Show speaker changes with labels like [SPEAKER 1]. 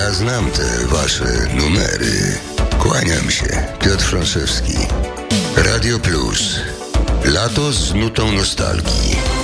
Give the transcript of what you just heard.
[SPEAKER 1] Ja znam te wasze numery. Kłaniam się, Piotr Frączewski. Radio Plus. Lato z nutą nostalgii.